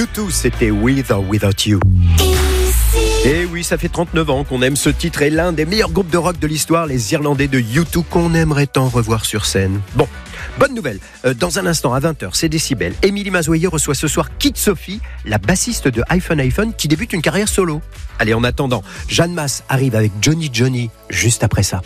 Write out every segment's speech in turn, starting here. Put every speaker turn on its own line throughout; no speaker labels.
U2, c'était With or Without You. Et oui, ça fait 39 ans qu'on aime ce titre et l'un des meilleurs groupes de rock de l'histoire, les Irlandais de U2, qu'on aimerait tant revoir sur scène. Bon, bonne nouvelle, dans un instant à 20h, c'est Décibel. Émilie Mazoyer reçoit ce soir Kit Sophie, la bassiste de iPhone, qui débute une carrière solo. Allez, en attendant, Jeanne Masse arrive avec Johnny, juste après ça.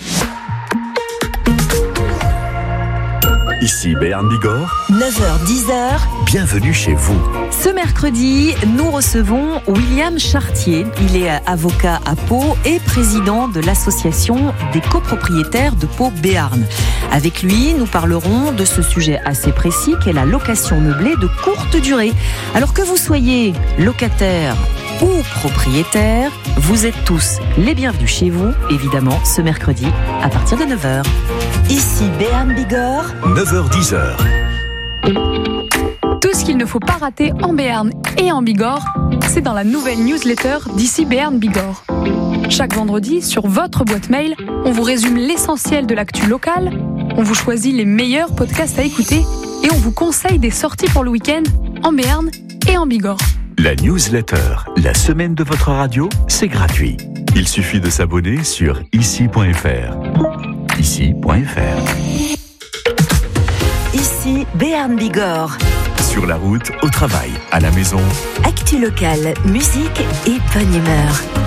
Ici Béarn Bigorre,
9h-10h,
bienvenue chez vous.
Ce mercredi, nous recevons William Chartier. Il est avocat à Pau et président de l'association des copropriétaires de Pau Béarn. Avec lui, nous parlerons de ce sujet assez précis qu'est la location meublée de courte durée. Alors que vous soyez locataire ou propriétaire, vous êtes tous les bienvenus chez vous, évidemment, ce mercredi à partir de 9h. Ici Béarn Bigorre,
9h-10h.
Tout ce qu'il ne faut pas rater en Béarn et en Bigorre, c'est dans la nouvelle newsletter d'ici Béarn Bigorre. Chaque vendredi, sur votre boîte mail, on vous résume l'essentiel de l'actu locale, on vous choisit les meilleurs podcasts à écouter et on vous conseille des sorties pour le week-end en Béarn et en Bigorre.
La newsletter, la semaine de votre radio, c'est gratuit. Il suffit de s'abonner sur ici.fr. Ici.fr.
ici Béarn Bigorre.
Sur la route, au travail, à la maison.
Actu locale, musique et bonne humeur.